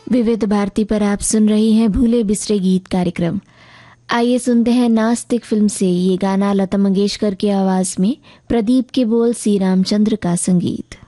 विविध भारती पर आप सुन रही हैं भूले बिसरे गीत कार्यक्रम। आइए सुनते हैं नास्तिक फिल्म से ये गाना, लता मंगेशकर की आवाज में, प्रदीप के बोल, सी रामचंद्र का संगीत।